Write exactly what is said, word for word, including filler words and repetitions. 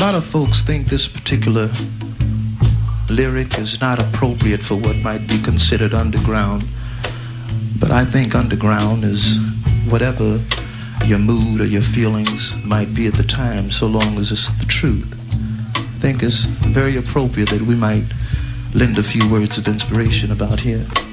lot of folks think this particular lyric is not appropriate for what might be considered underground, but I think underground is whatever your mood or your feelings might be at the time, so long as it's the truth. I think it's very appropriate that we might lend a few words of inspiration about here.